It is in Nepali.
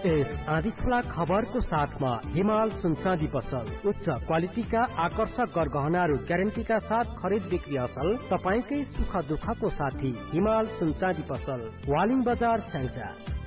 यस आँधी खुला खबरको साथमा हिमाल सुनचाँदी पसल उच्च क्वालिटीका आकर्षक गहनाहरू ग्यारेन्टीका साथ खरिद बिक्री असल तपाईकै सुख दुःखको साथी हिमाल सुनचाँदी पसल वालिङ बजार स्याङ्जा।